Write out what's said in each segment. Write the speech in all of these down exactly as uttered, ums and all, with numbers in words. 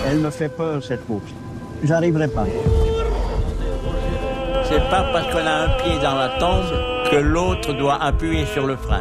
Elle me fait peur, cette course. J'arriverai pas. C'est pas parce qu'on a un pied dans la tombe que l'autre doit appuyer sur le frein.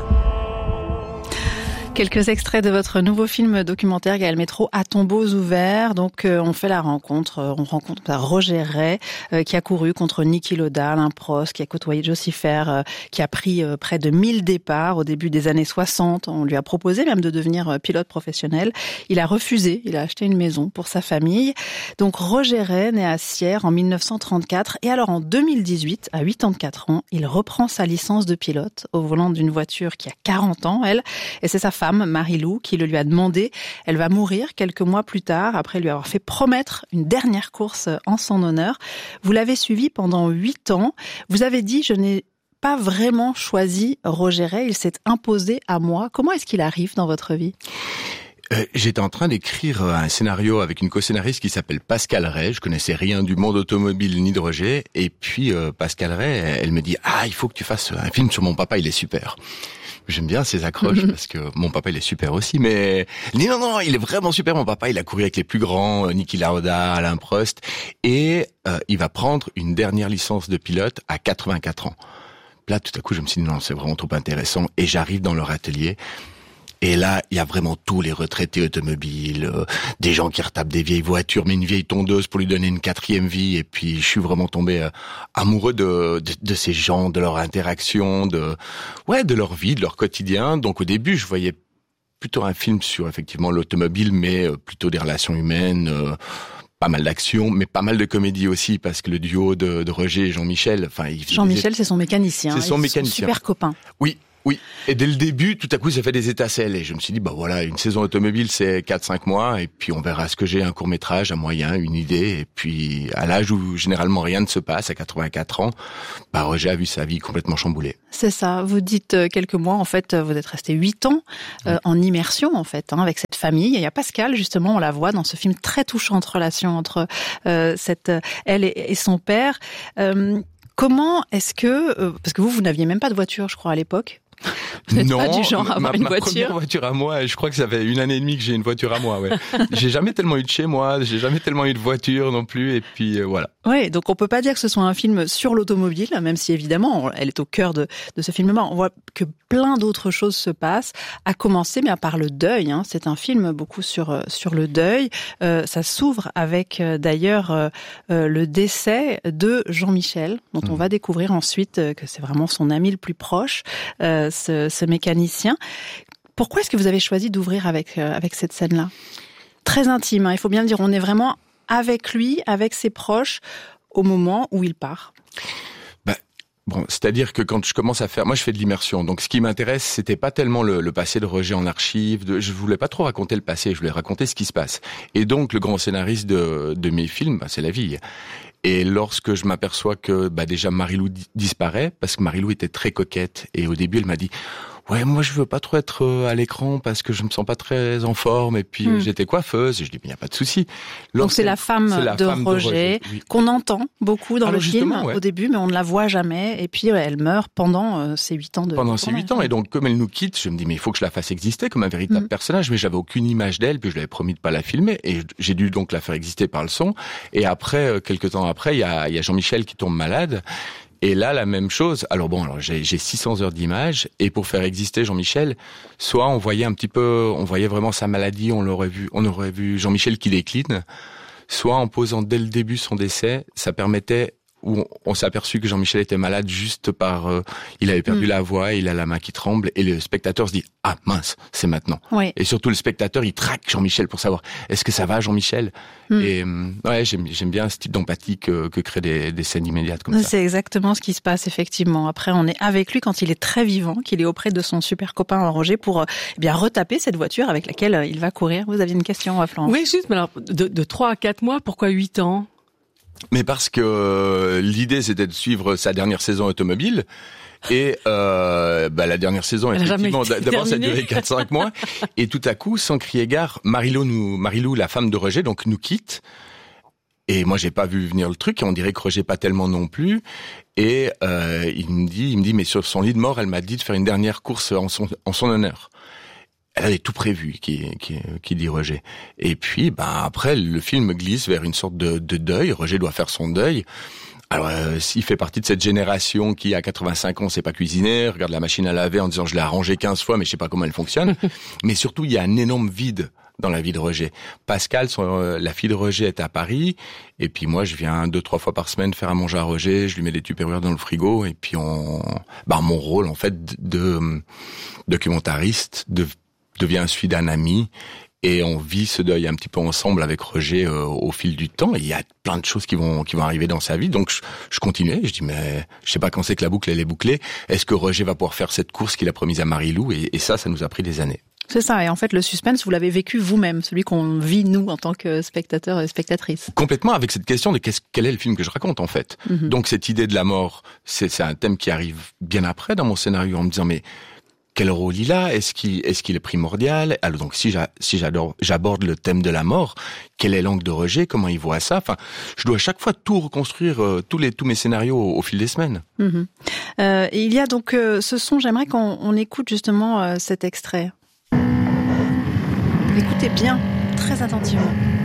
Quelques extraits de votre nouveau film documentaire Gaël Métro, À tombeaux ouverts. Donc, euh, on fait la rencontre, euh, on rencontre bah, Roger Ray, euh, qui a couru contre Niki Lauda, Alain Prost, qui a côtoyé Jossifer, euh, qui a pris euh, près de mille départs au début des années soixante. On lui a proposé même de devenir euh, pilote professionnel. Il a refusé, il a acheté une maison pour sa famille. Donc, Roger Ray, né à Sierre en mille neuf cent trente-quatre. Et alors, en deux mille dix-huit, à quatre-vingt-quatre ans, il reprend sa licence de pilote au volant d'une voiture qui a quarante ans, elle. Et c'est sa femme, Marie-Lou, qui le lui a demandé. Elle va mourir quelques mois plus tard, après lui avoir fait promettre une dernière course en son honneur. Vous l'avez suivi pendant huit ans. Vous avez dit, je n'ai pas vraiment choisi Roger Ray, il s'est imposé à moi. Comment est-ce qu'il arrive dans votre vie ? Euh, j'étais en train d'écrire un scénario avec une co-scénariste qui s'appelle Pascal Ray. Je connaissais rien du monde automobile ni de Roger. Et puis euh, Pascal Ray, elle me dit « Ah, il faut que tu fasses un film sur mon papa, il est super ». J'aime bien ces accroches parce que mon papa il est super aussi, mais elle dit non non il est vraiment super mon papa, il a couru avec les plus grands, Niki Lauda, Alain Prost, et euh, il va prendre une dernière licence de pilote à quatre-vingt-quatre ans. Là tout à coup je me suis dit non c'est vraiment trop intéressant et j'arrive dans leur atelier. Et là, il y a vraiment tous les retraités automobiles, euh, des gens qui retapent des vieilles voitures, mais une vieille tondeuse pour lui donner une quatrième vie. Et puis, je suis vraiment tombé euh, amoureux de, de de ces gens, de leur interaction, de ouais, de leur vie, de leur quotidien. Donc, au début, je voyais plutôt un film sur effectivement l'automobile, mais euh, plutôt des relations humaines. Euh, Pas mal d'action, mais pas mal de comédie aussi, parce que le duo de, de Roger et Jean-Michel, enfin, ils Jean-Michel, c'est son mécanicien. C'est son ils mécanicien. Sont super copains. Oui. Oui, et dès le début, tout à coup, ça fait des étincelles. Et je me suis dit, bah voilà, une saison automobile, c'est quatre cinq mois, et puis on verra ce que j'ai, un court-métrage, un moyen, une idée. Et puis, à l'âge où généralement rien ne se passe, à quatre-vingt-quatre ans, bah Roger a vu sa vie complètement chamboulée. C'est ça, vous dites quelques mois, en fait, vous êtes resté huit ans euh, oui. en immersion, en fait, hein, avec cette famille. Et il y a Pascal, justement, on la voit dans ce film très touchante relation entre euh, cette elle et, et son père. Euh, comment est-ce que, euh, parce que vous, vous n'aviez même pas de voiture, je crois, à l'époque. Vous n'êtes non, pas du genre à avoir ma, une ma voiture. première voiture à moi, je crois que ça fait une année et demie que j'ai une voiture à moi. Ouais. J'ai jamais tellement eu de chez moi, j'ai jamais tellement eu de voiture non plus, et puis euh, voilà. Oui, donc on peut pas dire que ce soit un film sur l'automobile, même si évidemment elle est au cœur de, de ce film-là. On voit que plein d'autres choses se passent, à commencer, mais à part le deuil. Hein, c'est un film beaucoup sur sur le deuil. Euh, ça s'ouvre avec euh, d'ailleurs euh, euh, le décès de Jean-Michel, dont mmh. on va découvrir ensuite euh, que c'est vraiment son ami le plus proche. Euh, Ce, ce mécanicien. Pourquoi est-ce que vous avez choisi d'ouvrir avec euh, avec cette scène-là ? Très intime, hein, il faut bien le dire. On est vraiment avec lui, avec ses proches, au moment où il part. Bah, bon, c'est-à-dire que quand je commence à faire, moi je fais de l'immersion. Donc ce qui m'intéresse, c'était pas tellement le, le passé de Roger en archive. De, je voulais pas trop raconter le passé, je voulais raconter ce qui se passe. Et donc le grand scénariste de, de mes films, bah, c'est la vie. Et lorsque je m'aperçois que bah déjà Marie-Lou disparaît, parce que Marie-Lou était très coquette, et au début elle m'a dit « Ouais, moi je veux pas trop être à l'écran parce que je me sens pas très en forme, et puis mmh. j'étais coiffeuse. » Et je dis « Mais il n'y a pas de souci. » Donc c'est la femme, c'est la de, femme Roger, de Roger, oui. qu'on entend beaucoup dans Alors, le film ouais. au début, mais on ne la voit jamais. Et puis ouais, elle meurt pendant euh, ces huit ans de Pendant ces huit ans, et donc comme elle nous quitte, je me dis « Mais il faut que je la fasse exister comme un véritable mmh. personnage. » Mais j'avais aucune image d'elle, puis je lui avais promis de pas la filmer, et j'ai dû donc la faire exister par le son. Et après, quelques temps après, il y a, y a Jean-Michel qui tombe malade. Et là, la même chose. Alors bon, alors j'ai, j'ai six cents heures d'images, et pour faire exister Jean-Michel, soit on voyait un petit peu, on voyait vraiment sa maladie, on l'aurait vu, on aurait vu Jean-Michel qui décline, soit en posant dès le début son décès, ça permettait, où on, on s'est aperçu que Jean-Michel était malade juste par, euh, il avait perdu mmh. la voix, il a la main qui tremble, et le spectateur se dit ah mince, c'est maintenant. Oui. Et surtout le spectateur, il traque Jean-Michel pour savoir est-ce que ça va Jean-Michel. Mmh. Et ouais, j'aime, j'aime bien ce type d'empathie que, que créent des, des scènes immédiates comme ça. C'est exactement ce qui se passe effectivement. Après, on est avec lui quand il est très vivant, qu'il est auprès de son super copain Roger pour eh bien retaper cette voiture avec laquelle il va courir. Vous aviez une question, Florence ? Oui, juste. Mais alors, de, de trois à quatre mois, pourquoi huit ans ? Mais parce que euh, l'idée c'était de suivre sa dernière saison automobile, et euh, bah, la dernière saison effectivement d'abord ça a duré quatre cinq mois, et tout à coup sans crier gare, Marie-Lou nous Marie-Lou la femme de Roger donc nous quitte, et moi j'ai pas vu venir le truc, et on dirait que Roger pas tellement non plus, et euh, il me dit il me dit mais sur son lit de mort elle m'a dit de faire une dernière course en son en son honneur. elle avait tout prévu, qui, qui, qui dit Roger. Et puis, ben après, le film glisse vers une sorte de, de deuil. Roger doit faire son deuil. Alors, euh, s'il fait partie de cette génération qui, à quatre-vingt-cinq ans, sait pas cuisiner, regarde la machine à laver en disant je l'ai arrangée quinze fois, mais je sais pas comment elle fonctionne. Mais surtout, il y a un énorme vide dans la vie de Roger. Pascal, son, euh, la fille de Roger, est à Paris, et puis moi, je viens deux, trois fois par semaine faire à manger à Roger, je lui mets des tupperwares dans le frigo, et puis on, bah, mon rôle, en fait, de, de documentariste de, devient celui d'un ami, et on vit ce deuil un petit peu ensemble avec Roger euh, au fil du temps. Et il y a plein de choses qui vont qui vont arriver dans sa vie. Donc je, je continuais. Je dis mais je sais pas quand c'est que la boucle elle est bouclée. Est-ce que Roger va pouvoir faire cette course qu'il a promise à Marie-Lou? Et, et ça, ça nous a pris des années. C'est ça. Et en fait, le suspense, vous l'avez vécu vous-même, celui qu'on vit nous en tant que spectateurs et spectatrices. Complètement, avec cette question de qu'est-ce, quel est le film que je raconte en fait. Mm-hmm. Donc cette idée de la mort, c'est, c'est un thème qui arrive bien après dans mon scénario en me disant mais quel rôle il a? Est-ce qu'il, est-ce qu'il est primordial? Alors donc, si, j'a, si j'adore, j'aborde le thème de la mort, quel est l'angle de Roger? Comment il voit ça? Enfin, je dois à chaque fois tout reconstruire, euh, tous les, tous mes scénarios au, au fil des semaines. Mmh. Euh, et il y a donc euh, ce son. J'aimerais qu'on on écoute justement euh, cet extrait. Écoutez bien, très attentivement.